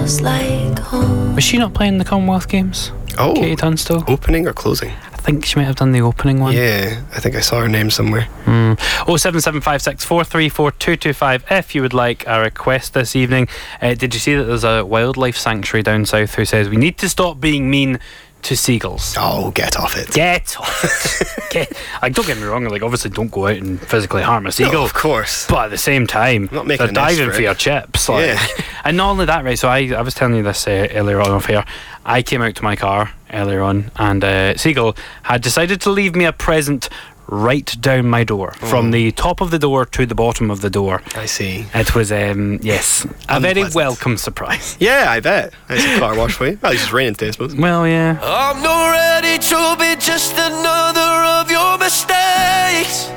feels like home. Was she not playing the Commonwealth Games? Oh, Katie Tunstall? opening or closing? I think she might have done the opening one. Yeah, I think I saw her name somewhere. 07756434225 if you would like a request this evening. Did you see that there's a wildlife sanctuary down south who says we need to stop being mean to seagulls? Oh, get off it. Get off it. Don't get me wrong, like, obviously don't go out and physically harm a seagull. No, of course. But at the same time, not making they're diving for it. your chips. Like. Yeah. And not only that, right, so I was telling you this earlier on off here. I came out to my car earlier on and Seagull had decided to leave me a present right down my door, from the top of the door to the bottom of the door. I see. It was, yes, a very Unpleasant. welcome surprise. Yeah, I bet. It's a car wash for you. Well, it's just raining today, I suppose. Well, yeah. I'm not ready to be just another of your mistakes.